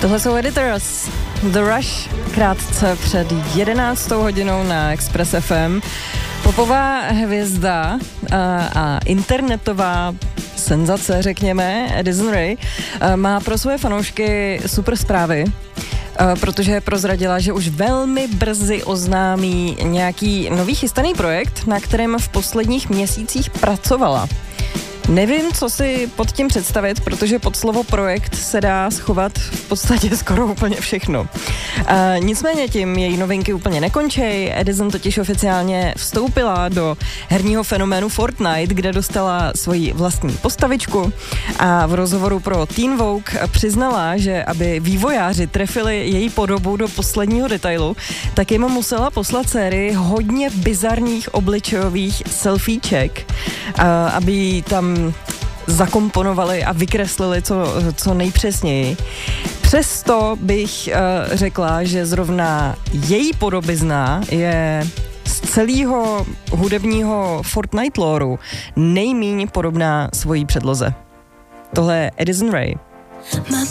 Tohle jsou Editors, The Rush, krátce před 11. hodinou na Express FM. Popová hvězda a internetová senzace, řekněme, Addison Rae, má pro svoje fanoušky super zprávy, protože prozradila, že už velmi brzy oznámí nějaký nový chystaný projekt, na kterém v posledních měsících pracovala. Nevím, co si pod tím představit, protože pod slovo projekt se dá schovat v podstatě skoro úplně všechno. Nicméně tím její novinky úplně nekončí. Addison totiž oficiálně vstoupila do herního fenoménu Fortnite, kde dostala svoji vlastní postavičku a v rozhovoru pro Teen Vogue přiznala, že aby vývojáři trefili její podobu do posledního detailu, tak jim musela poslat sérii hodně bizarních obličejových selfieček, aby tam zakomponovali a vykreslili co nejpřesněji. Přesto bych řekla, že zrovna její podobizna je z celého hudebního Fortnite loreu nejméně podobná svojí předloze. Tohle je Addison Rae. My